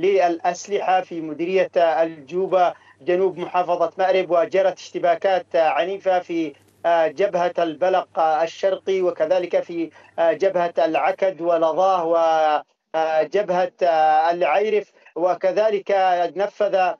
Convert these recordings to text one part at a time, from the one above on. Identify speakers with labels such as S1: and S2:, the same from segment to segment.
S1: للأسلحة في مديرية الجوبة جنوب محافظة مأرب، وجرت اشتباكات عنيفة في جبهة البلق الشرقي، وكذلك في جبهة العكد ولظاه وجبهة العيرف، وكذلك نفذ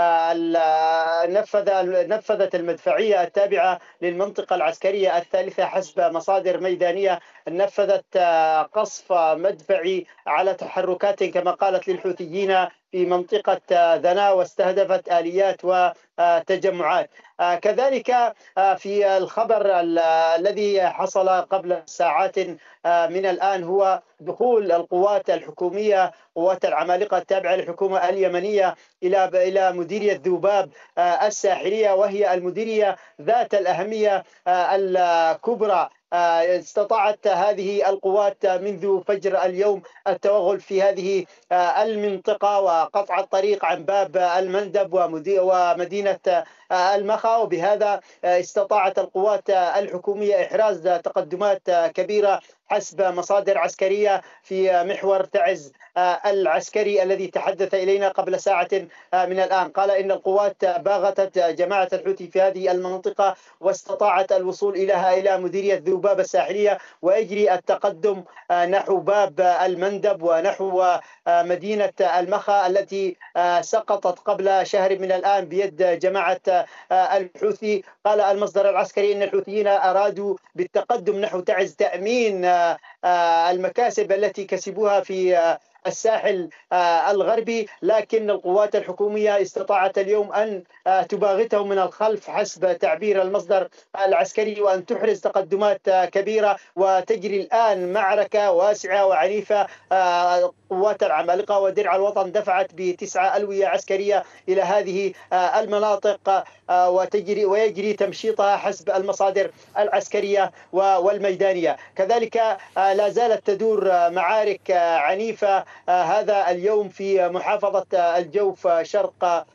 S1: نفذت المدفعية التابعة للمنطقة العسكرية الثالثة حسب مصادر ميدانية، نفذت قصف مدفعي على تحركات كما قالت للحوثيين في منطقة ذنا، واستهدفت آليات وتجمعات. كذلك في الخبر الذي حصل قبل ساعات من الآن هو دخول القوات الحكومية، قوات العمالقة التابعة للحكومة اليمنية إلى مديرية ذوباب الساحلية، وهي المديرية ذات الأهمية الكبرى. استطاعت هذه القوات منذ فجر اليوم التوغل في هذه المنطقة وقطع الطريق عن باب المندب ومدينة المخا، وبهذا استطاعت القوات الحكومية إحراز تقدمات كبيرة حسب مصادر عسكرية في محور تعز العسكري الذي تحدث إلينا قبل ساعة من الآن. قال إن القوات باغتت جماعة الحوثي في هذه المنطقة واستطاعت الوصول إلى مديرية ذوباب الساحلية، ويجري التقدم نحو باب المندب ونحو مدينة المخا التي سقطت قبل شهر من الآن بيد جماعة الحوثي. قال المصدر العسكري إن الحوثيين أرادوا بالتقدم نحو تعز تأمين المكاسب التي كسبوها في الساحل الغربي، لكن القوات الحكومية استطاعت اليوم أن تباغتهم من الخلف حسب تعبير المصدر العسكري، وأن تحرز تقدمات كبيرة، وتجري الآن معركة واسعة وعنيفة. قوات العمالقة ودرع الوطن دفعت ب9 ألوية عسكرية إلى هذه المناطق، ويجري تمشيطها حسب المصادر العسكرية والميدانية. كذلك لا زالت تدور معارك عنيفة هذا اليوم في محافظة الجوف شرق،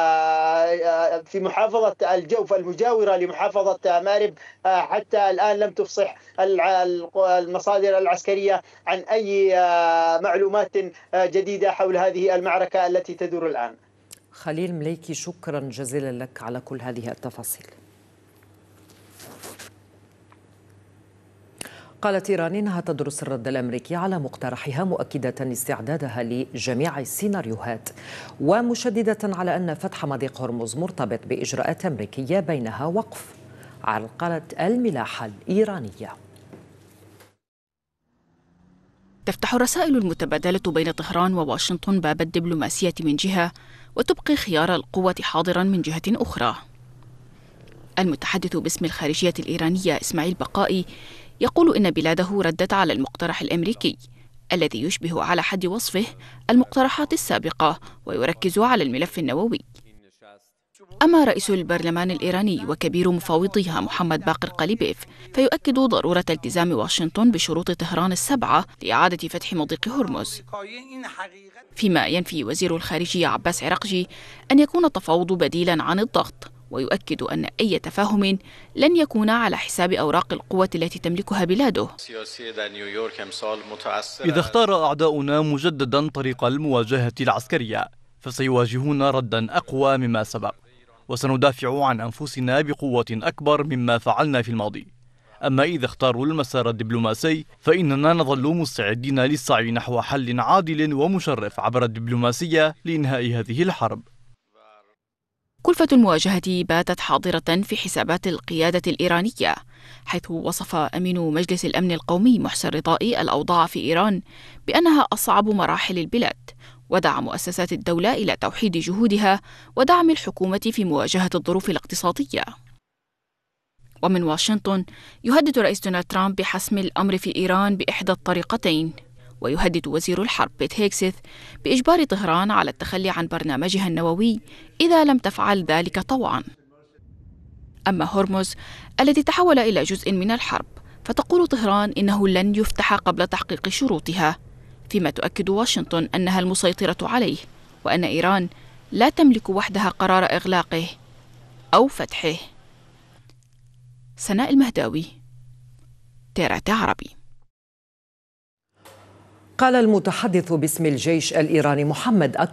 S1: في محافظة الجوف المجاورة لمحافظة مأرب. حتى الآن لم تفصح المصادر العسكرية عن أي معلومات جديدة حول هذه المعركة التي تدور الآن.
S2: خليل مليكي، شكرا جزيلا لك على كل هذه التفاصيل. قالت إيران إنها تدرس الرد الأمريكي على مقترحها، مؤكدة استعدادها لجميع السيناريوهات، ومشددة على أن فتح مضيق هرمز مرتبط بإجراءات أمريكية بينها وقف عرقلة الملاحة الإيرانية.
S3: تفتح الرسائل المتبادلة بين طهران وواشنطن باب الدبلوماسية من جهة، وتبقي خيار القوة حاضرا من جهة أخرى. المتحدث باسم الخارجية الإيرانية إسماعيل بقائي يقول إن بلاده ردت على المقترح الأمريكي الذي يشبه على حد وصفه المقترحات السابقة، ويركز على الملف النووي. أما رئيس البرلمان الإيراني وكبير مفاوضيها محمد باقر قليبيف فيؤكد ضرورة التزام واشنطن بشروط طهران ال7 لإعادة فتح مضيق هرمز، فيما ينفي وزير الخارجية عباس عراقجي أن يكون التفاوض بديلا عن الضغط، ويؤكد أن أي تفاهم لن يكون على حساب أوراق القوة التي تملكها بلاده.
S4: إذا اختار أعداؤنا مجددا طريق المواجهة العسكرية فسيواجهون ردا أقوى مما سبق، وسندافع عن أنفسنا بقوة أكبر مما فعلنا في الماضي. أما إذا اختاروا المسار الدبلوماسي فإننا نظل مستعدين للسعي نحو حل عادل ومشرف عبر الدبلوماسية لإنهاء هذه الحرب.
S3: كلفة المواجهة باتت حاضرة في حسابات القيادة الإيرانية، حيث وصف أمين مجلس الأمن القومي محسن رضائي الأوضاع في إيران بأنها أصعب مراحل البلاد، ودعا مؤسسات الدولة إلى توحيد جهودها ودعم الحكومة في مواجهة الظروف الاقتصادية. ومن واشنطن يهدد رئيس دونالد ترامب بحسم الأمر في إيران بإحدى الطريقتين، ويهدد وزير الحرب بيت هيكسث بإجبار طهران على التخلي عن برنامجها النووي إذا لم تفعل ذلك طوعا. أما هرمز الذي تحول إلى جزء من الحرب فتقول طهران إنه لن يفتح قبل تحقيق شروطها، فيما تؤكد واشنطن أنها المسيطرة عليه، وأن إيران لا تملك وحدها قرار إغلاقه أو فتحه. سناء المهداوي، تيرات عربي.
S2: قال المتحدث باسم الجيش الإيراني محمد